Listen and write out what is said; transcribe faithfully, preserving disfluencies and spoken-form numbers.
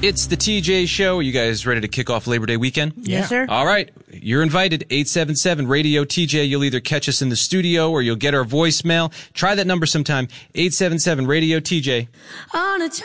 It's the T J Show. Are you guys ready to kick off Labor Day weekend? Yes, sir. All right. You're invited. eight seven seven radio T J. You'll either catch us in the studio or you'll get our voicemail. Try that number sometime. eight seven seven radio T J. On a